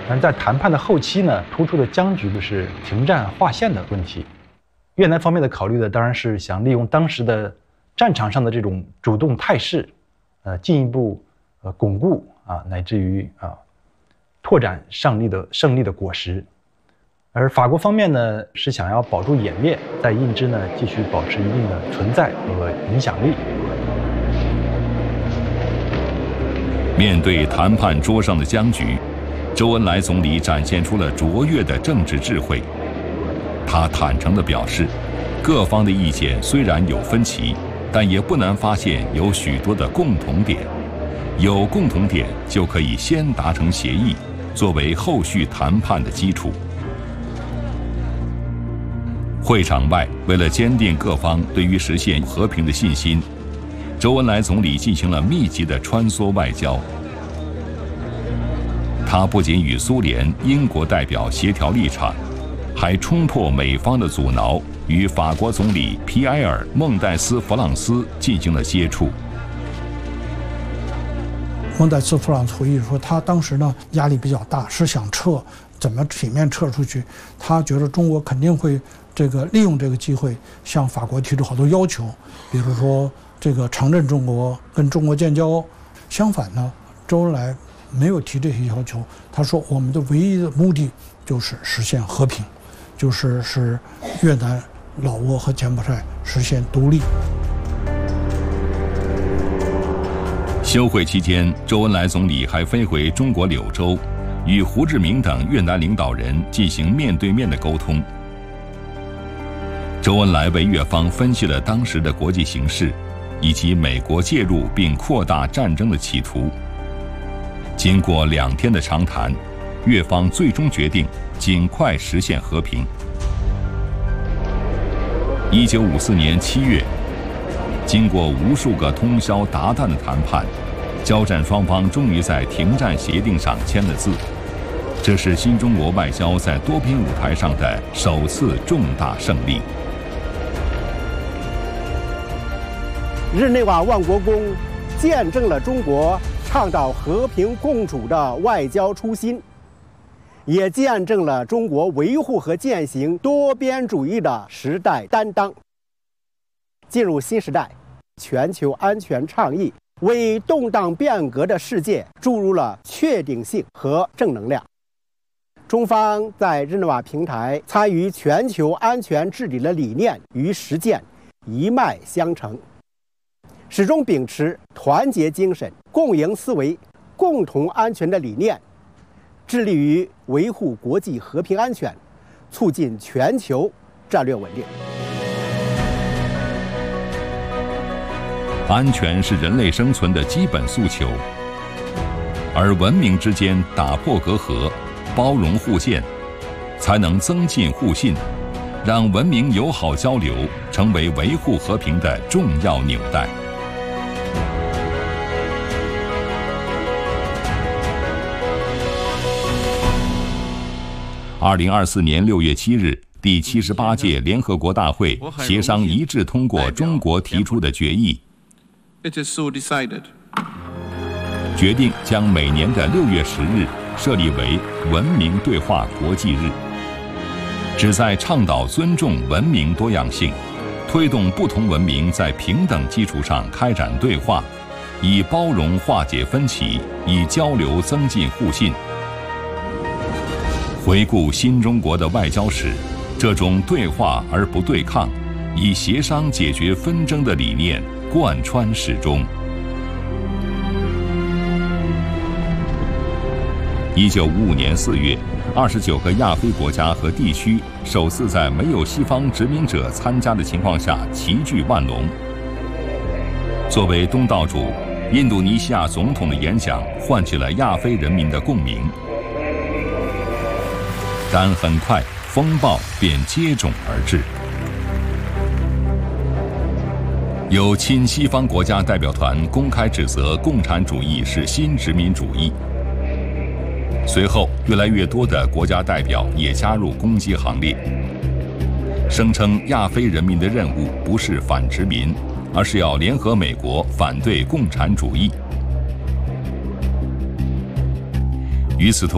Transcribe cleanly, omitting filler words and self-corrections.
但在谈判的后期呢，突出的僵局就是停战划线的问题。越南方面的考虑呢，当然是想利用当时的战场上的这种主动态势，进一步巩固乃至于拓展胜利的果实。而法国方面呢，是想要保住颜面，在印支呢继续保持一定的存在和影响力。 面对谈判桌上的僵局，周恩来总理展现出了卓越的政治智慧。他坦诚地表示，各方的意见虽然有分歧，但也不难发现有许多的共同点。有共同点就可以先达成协议，作为后续谈判的基础。会场外，为了坚定各方对于实现和平的信心，周恩来总理进行了密集的穿梭外交。他不仅与苏联、英国代表协调立场，还冲破美方的阻挠，与法国总理皮埃尔·孟戴斯·弗朗斯进行了接触。 孟戴斯·弗朗斯回忆说，他当时呢压力比较大，是想撤，怎么体面撤出去？他觉得中国肯定会利用这个机会向法国提出好多要求，比如说承认中国，跟中国建交。相反呢，周恩来没有提这些要求，他说我们的唯一的目的就是实现和平，就是使越南、老挝和柬埔寨实现独立。 休会期间，周恩来总理还飞回中国柳州，与胡志明等越南领导人进行面对面的沟通。周恩来为越方分析了当时的国际形势，以及美国介入并扩大战争的企图。经过2天的长谈，越方最终决定尽快实现和平。1954年7月，经过无数个通宵达旦的谈判，交战双方终于在停战协定上签了字。这是新中国外交在多边舞台上的首次重大胜利。 日内瓦万国宫见证了中国倡导和平共处的外交初心，也见证了中国维护和践行多边主义的时代担当。进入新时代，全球安全倡议为动荡变革的世界注入了确定性和正能量。中方在日内瓦平台参与全球安全治理的理念与实践一脉相承，始终秉持团结精神、共赢思维、共同安全的理念，致力于维护国际和平安全，促进全球战略稳定。 安全是人类生存的基本诉求，而文明之间打破隔阂，包容互鉴，才能增进互信，让文明友好交流成为维护和平的重要纽带。2024年6月7日，第78届联合国大会协商一致通过中国提出的决议。决定将每年的6月10日设立为文明对话国际日，旨在倡导尊重文明多样性，推动不同文明在平等基础上开展对话，以包容化解分歧，以交流增进互信。回顾新中国的外交史，这种对话而不对抗，以协商解决纷争的理念贯穿始终。1955年4月，29个亚非国家和地区首次在没有西方殖民者参加的情况下齐聚万隆。作为东道主，印度尼西亚总统的演讲唤起了亚非人民的共鸣。但很快，风暴便接踵而至。有亲西方国家代表团公开指责共产主义是新殖民主义。随后，越来越多的国家代表也加入攻击行列，声称亚非人民的任务不是反殖民，而是要联合美国反对共产主义。与此同时，